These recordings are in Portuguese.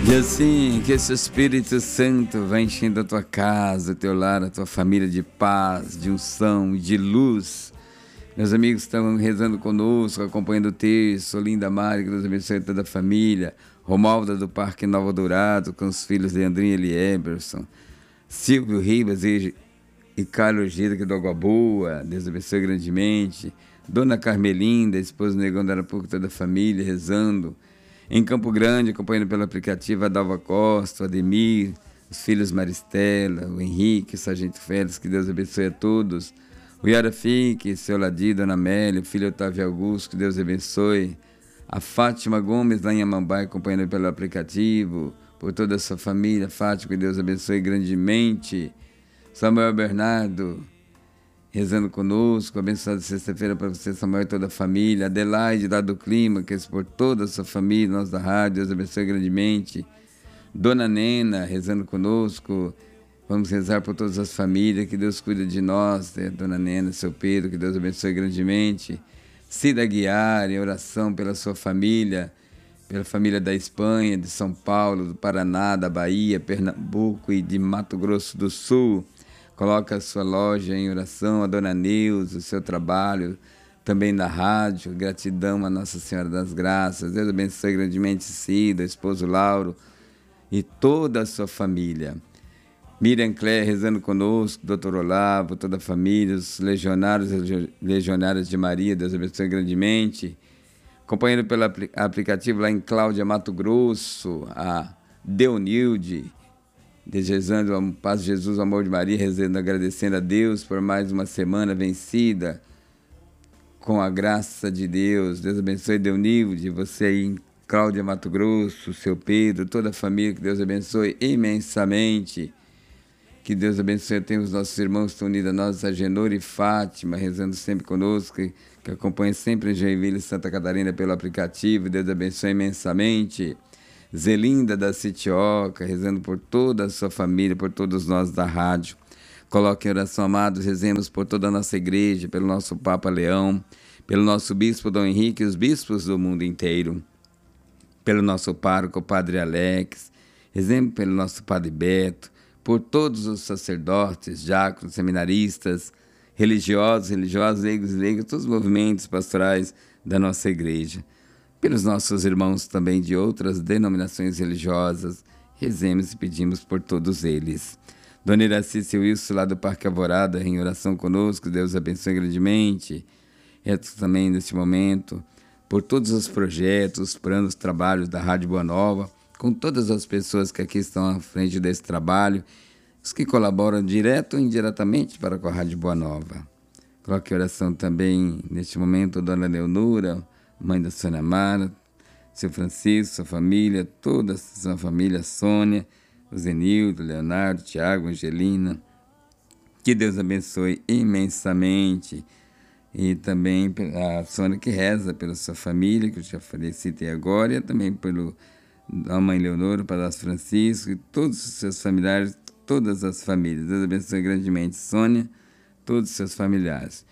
E assim, que esse Espírito Santo vai enchendo a tua casa, o teu lar, a tua família de paz, de unção, de luz. Meus amigos estavam rezando conosco, acompanhando o texto. Linda Mari, que Deus abençoe toda a família. Romalda do Parque Nova Dourado, com os filhos Leandrinho e Elieberson. Silvio Ribas e Carlos Gida, que do Água Boa. Deus abençoe grandemente. Dona Carmelinda, esposa do Negão da Arapuca, toda a família rezando. Em Campo Grande, acompanhando pelo aplicativo, a Dalva Costa, o Ademir, os filhos Maristela, o Henrique, o Sargento Félix, que Deus abençoe a todos. O Yara Fique, seu Ladi, Dona Amélia, o filho Otávio Augusto, que Deus abençoe. A Fátima Gomes, lá em Amambai, acompanhando pelo aplicativo, por toda a sua família. Fátima, que Deus abençoe grandemente. Samuel Bernardo, rezando conosco, abençoada sexta-feira para você, Samuel, e toda a família. Adelaide, lá do Clima, que é por toda a sua família, nós da rádio, Deus abençoe grandemente. Dona Nena, rezando conosco, vamos rezar por todas as famílias, que Deus cuida de nós, Dona Nena, seu Pedro, que Deus abençoe grandemente. Cida Guiar, em oração pela sua família, pela família da Espanha, de São Paulo, do Paraná, da Bahia, Pernambuco e de Mato Grosso do Sul. Coloca a sua loja em oração, a Dona Neuza, o seu trabalho, também na rádio. Gratidão a Nossa Senhora das Graças. Deus abençoe grandemente Cida, esposo Lauro e toda a sua família. Miriam Clé rezando conosco, Dr. Olavo, toda a família, os legionários e legionárias de Maria, Deus abençoe grandemente. Acompanhando pelo aplicativo lá em Cláudia, Mato Grosso, a Deonilde, desejando a paz de Jesus, o amor de Maria, rezando, agradecendo a Deus por mais uma semana vencida com a graça de Deus. Deus abençoe Deonilde, você aí em Cláudia, Mato Grosso, seu Pedro, toda a família, que Deus abençoe imensamente. Que Deus abençoe, tem os nossos irmãos que estão unidos a nós, a Genor e Fátima, rezando sempre conosco, que acompanha sempre Joinville e Santa Catarina pelo aplicativo. Deus abençoe imensamente. Zelinda da Citioca, rezando por toda a sua família, por todos nós da rádio. Coloque em oração, amados, rezemos por toda a nossa igreja, pelo nosso Papa Leão, pelo nosso Bispo Dom Henrique e os bispos do mundo inteiro, pelo nosso pároco, Padre Alex, rezemos pelo nosso Padre Beto, por todos os sacerdotes, diáconos, seminaristas, religiosos, leigos e leigas, todos os movimentos pastorais da nossa igreja. Pelos nossos irmãos também de outras denominações religiosas, rezemos e pedimos por todos eles. Dona Iraci e Wilson, lá do Parque Alvorada, em oração conosco, Deus abençoe grandemente. Rezo também neste momento por todos os projetos, planos, trabalhos da Rádio Boa Nova, com todas as pessoas que aqui estão à frente desse trabalho, os que colaboram direto ou indiretamente para com a Rádio Boa Nova. Coloque oração também neste momento, Dona Leonora, mãe da Sônia Mara, seu Francisco, sua família, toda a sua família, Sônia, o Zenildo, Leonardo, Tiago, Angelina. Que Deus abençoe imensamente. E também a Sônia, que reza pela sua família, que eu já falei, citei agora, e também pelo a mãe Leonora, para as Francisco, e todos os seus familiares, todas as famílias. Deus abençoe grandemente Sônia, todos os seus familiares.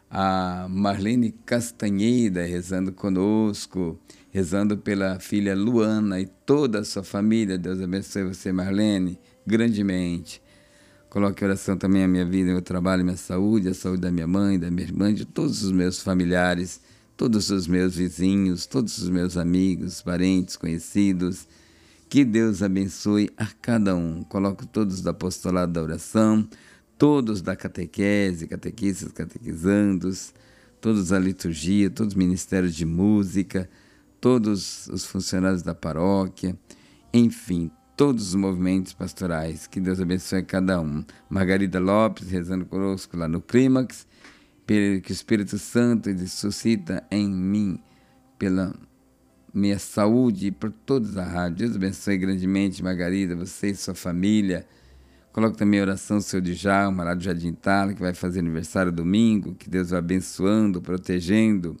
A Marlene Castanheira rezando conosco, rezando pela filha Luana e toda a sua família. Deus abençoe você, Marlene, grandemente. Coloque em oração também a minha vida, meu trabalho, minha saúde, a saúde da minha mãe, da minha irmã, de todos os meus familiares, todos os meus vizinhos, todos os meus amigos, parentes, conhecidos. Que Deus abençoe a cada um. Coloco todos do apostolado da oração, todos da catequese, catequistas, catequizandos, todos da liturgia, todos os ministérios de música, todos os funcionários da paróquia, enfim, todos os movimentos pastorais. Que Deus abençoe a cada um. Margarida Lopes, rezando conosco lá no Clímax, que o Espírito Santo suscita em mim, pela minha saúde e por todos a rádio. Deus abençoe grandemente, Margarida, você e sua família. Coloque também a oração do seu Djalma, lá do Jardim Tala, que vai fazer aniversário domingo. Que Deus vai abençoando, protegendo.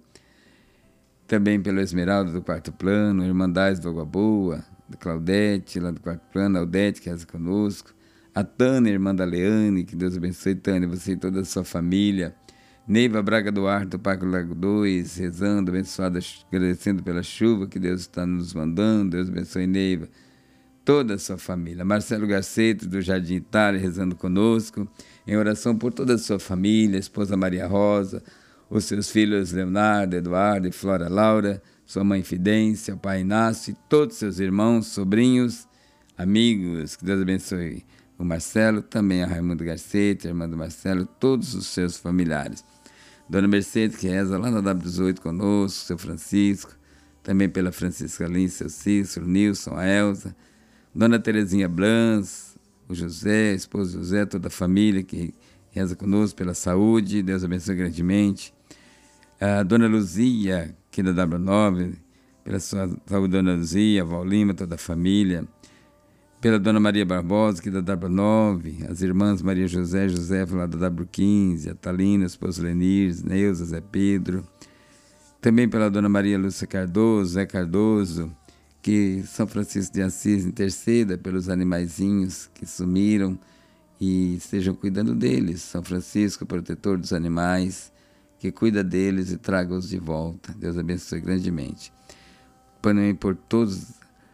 Também pelo Esmeralda do Quarto Plano, Irmandades do Água Boa, da Claudete, lá do Quarto Plano, a Aldete, que reza conosco. A Tânia, irmã da Leane, que Deus abençoe, Tânia, você e toda a sua família. Neiva Braga Duarte, do Parque Lago 2, rezando, abençoada, agradecendo pela chuva que Deus está nos mandando. Deus abençoe, Neiva. toda a sua família. Marcelo Garceto, do Jardim Itália, rezando conosco, em oração por toda a sua família, a esposa Maria Rosa, os seus filhos Leonardo, Eduardo e Flora Laura, sua mãe Fidência, o pai Inácio e todos os seus irmãos, sobrinhos, amigos. Que Deus abençoe o Marcelo, também a Raimundo Garceto, a irmã do Marcelo, todos os seus familiares. Dona Mercedes, que reza lá na W18 conosco, seu Francisco, também pela Francisca Lins, seu Cícero, Nilson, a Elza, Dona Terezinha Blans, o José, a esposa José, toda a família que reza conosco pela saúde, Deus abençoe grandemente. A Dona Luzia, aqui da W9, pela sua saúde, Dona Luzia, a Val Lima, toda a família. Pela Dona Maria Barbosa, aqui da W9, as irmãs Maria José, Josefa, lá da W15, a Talina, a esposa Lenir, Neuza, Zé Pedro. Também pela Dona Maria Lúcia Cardoso, Zé Cardoso, que São Francisco de Assis interceda pelos animaizinhos que sumiram e estejam cuidando deles. São Francisco, protetor dos animais, que cuida deles e traga-os de volta. Deus abençoe grandemente. Também por todos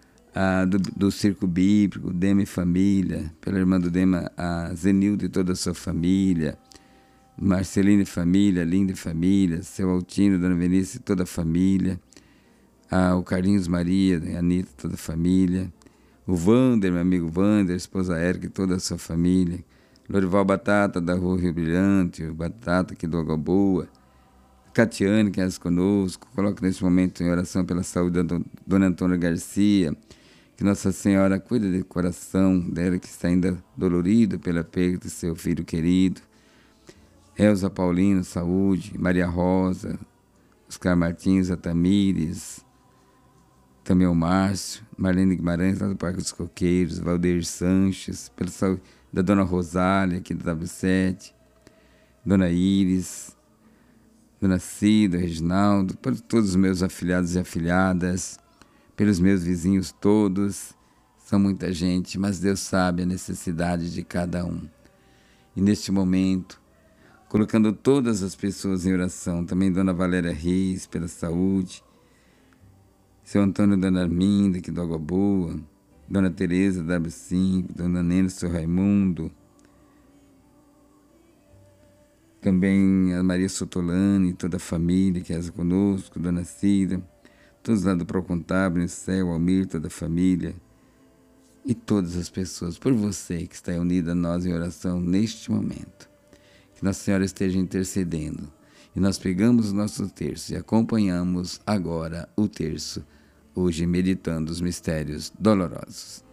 do Circo Bíblico, Dema e família, pela irmã do Dema, a Zenilda e toda a sua família, Marcelina e família, Linda e família, seu Altino, Dona Vinícius e toda a família, o Carlinhos Maria, a Anitta e toda a família, o Wander, meu amigo Wander, a esposa Érica e toda a sua família, Lorival Batata, da Rua Rio Brilhante, o Batata aqui do Água Boa, Catiane, que é conosco, coloco nesse momento em oração pela saúde da Dona Antônia Garcia, que Nossa Senhora cuide do coração dela, que está ainda dolorido pela perda do seu filho querido. Elza Paulino, saúde. Maria Rosa, Oscar Martins, a Tamires, também o Márcio, Marlene Guimarães, lá do Parque dos Coqueiros, Valdeir Sanches, pela saúde da Dona Rosália, aqui do W7, Dona Iris, Dona Cida, Reginaldo, por todos os meus afilhados e afilhadas, pelos meus vizinhos todos. São muita gente, mas Deus sabe a necessidade de cada um. E neste momento, colocando todas as pessoas em oração, também Dona Valéria Reis, pela saúde, seu Antônio e Dona Arminda, aqui do Água Boa, Dona Tereza, W5, Dona Nena, seu Raimundo, também a Maria Sotolani, toda a família que reza conosco, Dona Cida, todos lá do Procontábil, Céu, Almir, toda a família, e todas as pessoas, por você que está unida a nós em oração neste momento. Que Nossa Senhora esteja intercedendo. E nós pegamos o nosso terço e acompanhamos agora o terço, hoje meditando os mistérios dolorosos.